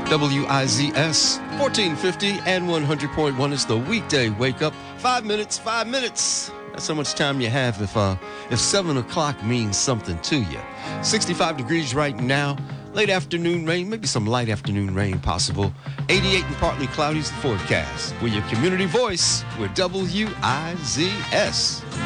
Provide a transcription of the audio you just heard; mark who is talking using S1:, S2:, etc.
S1: WIZS 1450 and 100.1 is the weekday wake up. 5 minutes, 5 minutes. That's how much time you have if 7 o'clock means something to you. 65 degrees right now. Late afternoon rain, maybe some light afternoon rain possible. 88 and partly cloudy is the forecast. We're your community voice. We're WIZS.